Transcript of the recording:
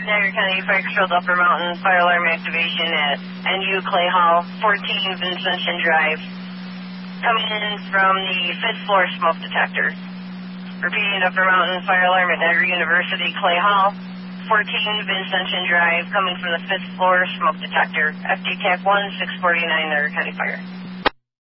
Niagara County Fire Control Upper Mountain Fire Alarm Activation at NU Clay Hall, 14 Vincennes Drive. Coming in from the 5th floor smoke detector. Repeating, Upper Mountain Fire Alarm at Niagara University Clay Hall, 14 Vincennes Drive, coming from the 5th floor smoke detector. FD TAC 1, 649 Niagara County Fire.